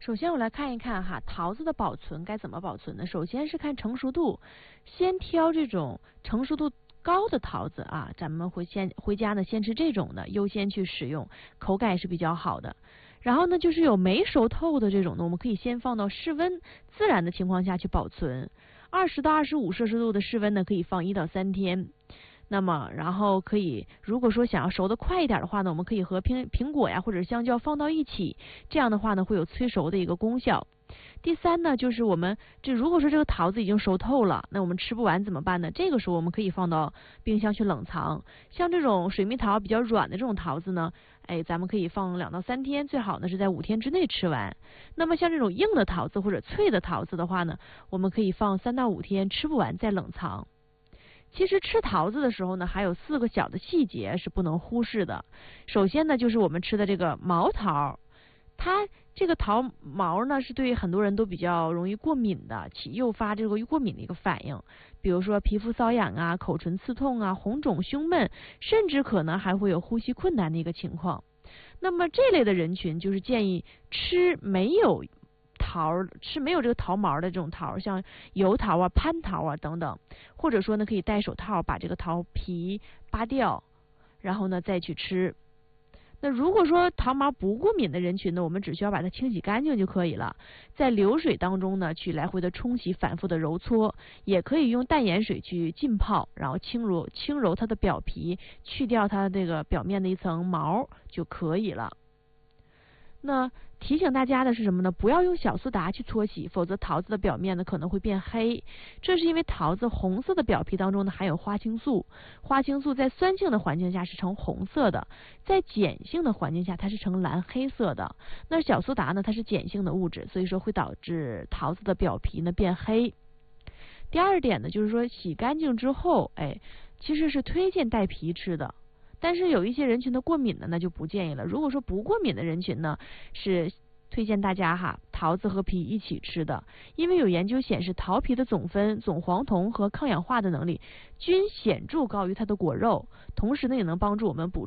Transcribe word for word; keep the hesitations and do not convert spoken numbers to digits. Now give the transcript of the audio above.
首先我来看一看哈，桃子的保存该怎么保存呢？首先是看成熟度，先挑这种成熟度高的桃子啊，咱们回先回家呢，先吃这种的，优先去使用，口感也是比较好的。然后呢，就是有没熟透的这种呢，我们可以先放到室温自然的情况下去保存，二十到二十五摄氏度的室温呢，可以放一到三天。那么，然后可以，如果说想要熟的快一点的话呢，我们可以和苹苹果呀或者香蕉放到一起，这样的话呢会有催熟的一个功效。第三呢，就是我们这如果说这个桃子已经熟透了，那我们吃不完怎么办呢？这个时候我们可以放到冰箱去冷藏。像这种水蜜桃比较软的这种桃子呢，哎，咱们可以放两到三天，最好呢是在五天之内吃完。那么像这种硬的桃子或者脆的桃子的话呢，我们可以放三到五天，吃不完再冷藏。其实吃桃子的时候呢，还有四个小的细节是不能忽视的。首先呢，就是我们吃的这个毛桃，它这个桃毛呢是对很多人都比较容易过敏的，起诱发这个过敏的一个反应，比如说皮肤瘙痒啊、口唇刺痛啊、红肿胸闷，甚至可能还会有呼吸困难的一个情况。那么这类的人群就是建议吃没有桃是没有这个桃毛的这种桃，像油桃啊、蟠桃啊等等，或者说呢可以戴手套把这个桃皮扒掉，然后呢再去吃。那如果说桃毛不过敏的人群呢，我们只需要把它清洗干净就可以了，在流水当中呢去来回的冲洗，反复的揉搓，也可以用淡盐水去浸泡，然后轻揉轻揉它的表皮，去掉它这个表面的一层毛就可以了。那提醒大家的是什么呢？不要用小苏打去搓洗，否则桃子的表面呢可能会变黑。这是因为桃子红色的表皮当中呢含有花青素，花青素在酸性的环境下是呈红色的，在碱性的环境下它是呈蓝黑色的。那小苏打呢，它是碱性的物质，所以说会导致桃子的表皮呢变黑。第二点呢，就是说洗干净之后，哎，其实是推荐带皮吃的。但是有一些人群的过敏的呢就不建议了。如果说不过敏的人群呢，是推荐大家哈桃子和皮一起吃的，因为有研究显示桃皮的总酚、总黄酮和抗氧化的能力均显著高于它的果肉，同时呢也能帮助我们补